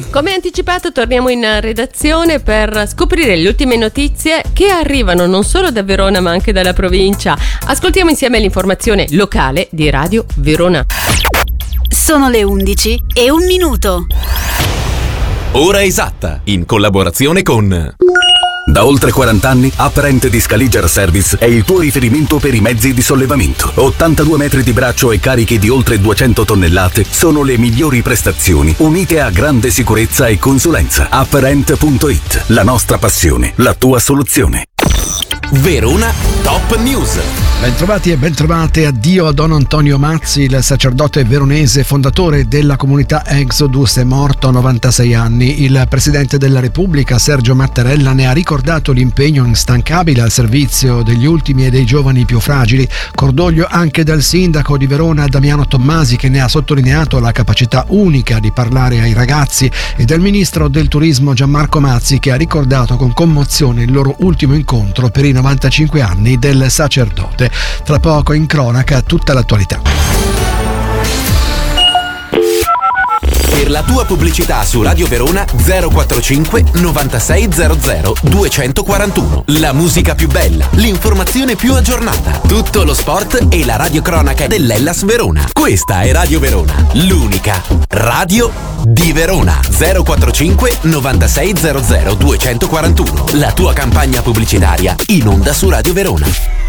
Come anticipato, torniamo in redazione per scoprire le ultime notizie che arrivano non solo da Verona ma anche dalla provincia. Ascoltiamo insieme l'informazione locale di Radio Verona. Sono le 11:01. Ora esatta, in collaborazione con... Da oltre 40 anni, Apparent di Scaliger Service è il tuo riferimento per i mezzi di sollevamento. 82 metri di braccio e carichi di oltre 200 tonnellate sono le migliori prestazioni, unite a grande sicurezza e consulenza. Apparent.it, la nostra passione, la tua soluzione. Verona Top News. Bentrovati e bentrovate. Addio a Don Antonio Mazzi, il sacerdote veronese fondatore della comunità Exodus, è morto a 96 anni. Il presidente della Repubblica Sergio Mattarella ne ha ricordato l'impegno instancabile al servizio degli ultimi e dei giovani più fragili. Cordoglio anche del sindaco di Verona Damiano Tommasi, che ne ha sottolineato la capacità unica di parlare ai ragazzi, e del ministro del turismo Gianmarco Mazzi, che ha ricordato con commozione il loro ultimo incontro per i 95 anni del sacerdote. Tra poco in cronaca tutta l'attualità. Per la tua pubblicità su Radio Verona 045 9600 241. La musica più bella, l'informazione più aggiornata, tutto lo sport e la radiocronaca dell'Hellas Verona. Questa è Radio Verona, l'unica radio di Verona. 045 9600 241. La tua campagna pubblicitaria in onda su Radio Verona.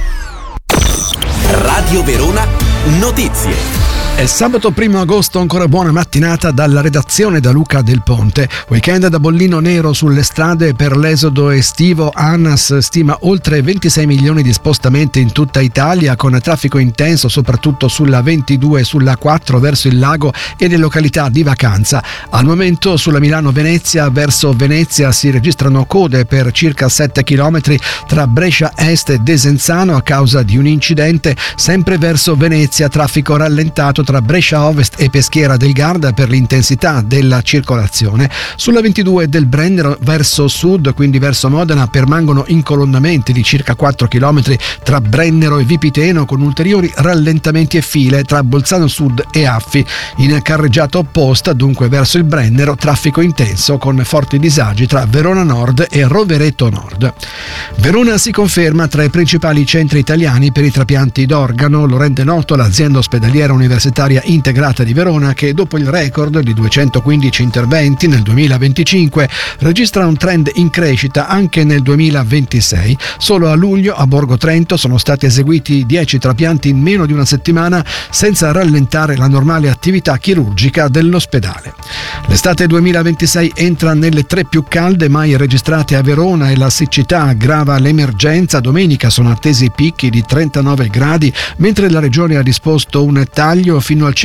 Radio Verona Notizie. È sabato 1 agosto, ancora buona mattinata dalla redazione da Luca Del Ponte. Weekend da bollino nero sulle strade per l'esodo estivo. ANAS stima oltre 26 milioni di spostamenti in tutta Italia, con traffico intenso soprattutto sulla 22 e sulla 4 verso il lago e le località di vacanza. Al momento sulla Milano-Venezia verso Venezia si registrano code per circa 7 km tra Brescia Est e Desenzano a causa di un incidente. Sempre verso Venezia traffico rallentato tra Brescia Ovest e Peschiera del Garda per l'intensità della circolazione. Sulla 22 del Brennero verso sud, quindi verso Modena, permangono incolonnamenti di circa 4 km tra Brennero e Vipiteno, con ulteriori rallentamenti e file tra Bolzano Sud e Affi. In carreggiata opposta, dunque verso il Brennero, traffico intenso con forti disagi tra Verona Nord e Rovereto Nord. Verona si conferma tra i principali centri italiani per i trapianti d'organo. Lo rende noto l'azienda ospedaliera universitaria integrata di Verona, che dopo il record di 215 interventi nel 2025 registra un trend in crescita anche nel 2026. Solo a luglio a Borgo Trento sono stati eseguiti 10 trapianti in meno di una settimana, senza rallentare la normale attività chirurgica dell'ospedale. L'estate 2026 entra nelle 3 più calde mai registrate a Verona e la siccità aggrava l'emergenza. Domenica sono attesi picchi di 39 gradi, mentre la regione ha disposto un taglio fino al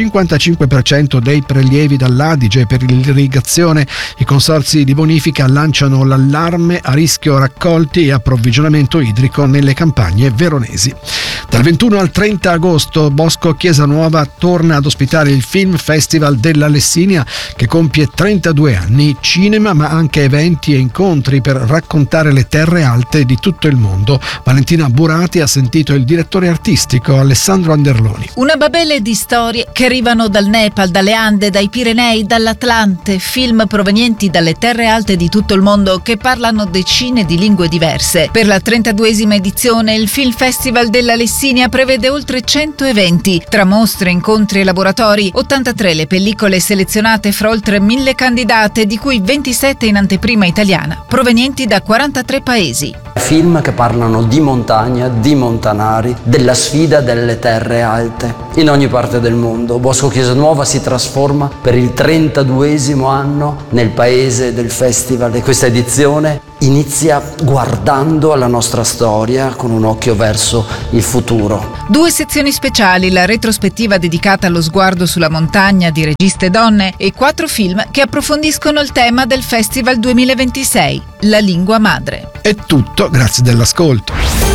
55% dei prelievi dall'Adige per l'irrigazione. I consorzi di bonifica lanciano l'allarme a rischio raccolti e approvvigionamento idrico nelle campagne veronesi. Dal 21 al 30 agosto Bosco Chiesa Nuova torna ad ospitare il Film Festival della Lessinia, che compie 32 anni. Cinema, ma anche eventi e incontri per raccontare le terre alte di tutto il mondo. Valentina Burati ha sentito il direttore artistico Alessandro Anderloni. Una babele di storie che arrivano dal Nepal, dalle Ande, dai Pirenei, dall'Atlante, film provenienti dalle terre alte di tutto il mondo che parlano decine di lingue diverse. Per la 32esima edizione il Film Festival della Lessinia prevede oltre 100 eventi, tra mostre, incontri e laboratori. 83 le pellicole selezionate fra oltre 1000 candidate, di cui 27 in anteprima italiana, provenienti da 43 paesi. Film che parlano di montagna, di montanari, della sfida delle terre alte. In ogni parte del mondo Bosco Chiesa Nuova si trasforma per il 32esimo anno nel paese del festival, e questa edizione inizia guardando alla nostra storia con un occhio verso il futuro. 2 sezioni speciali, la retrospettiva dedicata allo sguardo sulla montagna di registe donne e 4 film che approfondiscono il tema del Festival 2026, la lingua madre. È tutto, grazie dell'ascolto.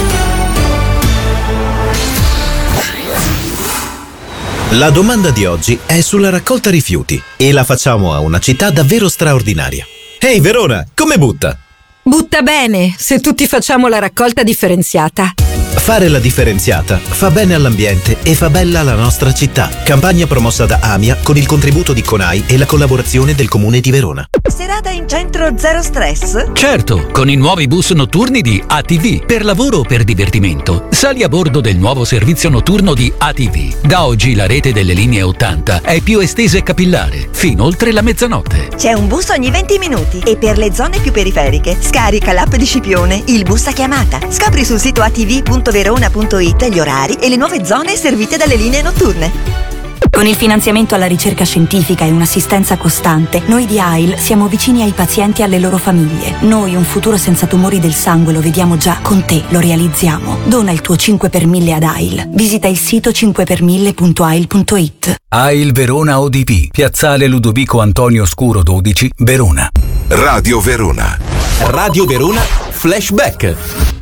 La domanda di oggi è sulla raccolta rifiuti e la facciamo a una città davvero straordinaria. Ehi Verona, come butta? Butta bene, se tutti facciamo la raccolta differenziata. Fare la differenziata fa bene all'ambiente e fa bella la nostra città. Campagna promossa da AMIA con il contributo di CONAI e la collaborazione del Comune di Verona. Serata in centro zero stress? Certo, con i nuovi bus notturni di ATV. Per lavoro o per divertimento, sali a bordo del nuovo servizio notturno di ATV. Da oggi la rete delle linee 80 è più estesa e capillare, fino oltre la mezzanotte. C'è un bus ogni 20 minuti e per le zone più periferiche scarica l'app di Scipione, il bus a chiamata. Scopri sul sito atv.verona.it gli orari e le nuove zone servite dalle linee notturne. Con il finanziamento alla ricerca scientifica e un'assistenza costante, noi di AIL siamo vicini ai pazienti e alle loro famiglie. Noi un futuro senza tumori del sangue lo vediamo già, con te lo realizziamo. Dona il tuo 5 per 1000 ad AIL. Visita il sito 5per1000.ail.it. AIL Verona ODP, Piazzale Ludovico Antonio Scuro 12, Verona. Radio Verona. Radio Verona Flashback.